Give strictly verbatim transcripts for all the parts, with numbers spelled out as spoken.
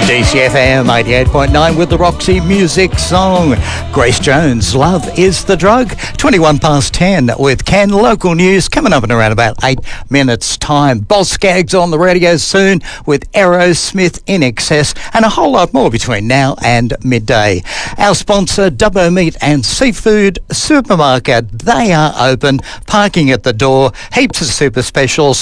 D C F M eighty-eight point nine with the Roxy Music Song. Grace Jones, Love is the Drug. twenty-one past ten with Ken. Local news coming up in around about eight minutes' time. Boss Skaggs on the radio soon with Aerosmith, In Excess, and a whole lot more between now and midday. Our sponsor, Dubbo Meat and Seafood Supermarket. They are open, parking at the door, heaps of super specials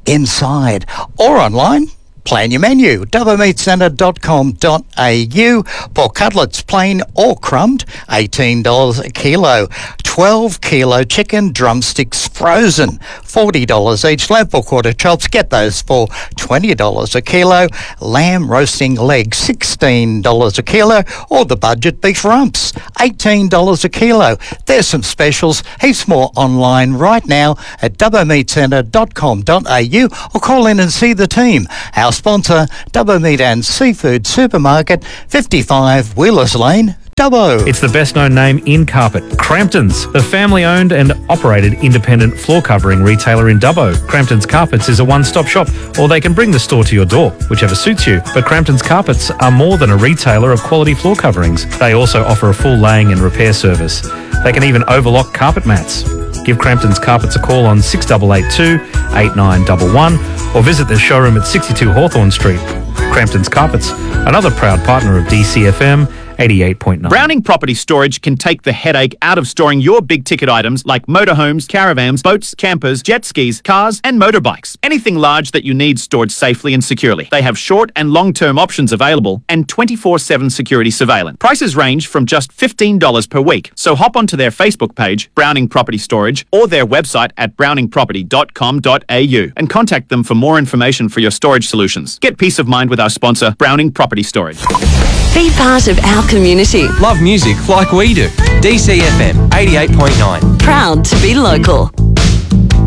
inside or online. Plan your menu, dubbo meat centre dot com dot a u. Pork cutlets, plain or crumbed, eighteen dollars a kilo. twelve kilo chicken drumsticks frozen, forty dollars each. Lamb or quarter chops, get those for twenty dollars a kilo. Lamb roasting legs, sixteen dollars a kilo. Or the budget beef rumps, eighteen dollars a kilo. There's some specials, heaps more online right now at dubbo meat centre dot com dot a u or call in and see the team. Our sponsor, Dubbo Meat and Seafood Supermarket, fifty-five Wheelers Lane, Dubbo. It's the best-known name in carpet, Crampton's, the family-owned and operated independent floor covering retailer in Dubbo. Crampton's Carpets is a one-stop shop, or they can bring the store to your door, whichever suits you. But Crampton's Carpets are more than a retailer of quality floor coverings. They also offer a full laying and repair service. They can even overlock carpet mats. Give Crampton's Carpets a call on six eight eight two, eight nine one one or visit their showroom at sixty-two Hawthorne Street. Crampton's Carpets, another proud partner of D C F M eighty-eight point nine. Browning Property Storage can take the headache out of storing your big-ticket items like motorhomes, caravans, boats, campers, jet skis, cars, and motorbikes. Anything large that you need stored safely and securely. They have short and long-term options available and twenty-four seven security surveillance. Prices range from just fifteen dollars per week. So hop onto their Facebook page, Browning Property Storage, or their website at browning property dot com dot a u and contact them for more information for your storage solutions. Get peace of mind with our sponsor, Browning Property Storage. Be part of our community. Love music like we do. D C F M eighty-eight point nine. Proud to be local.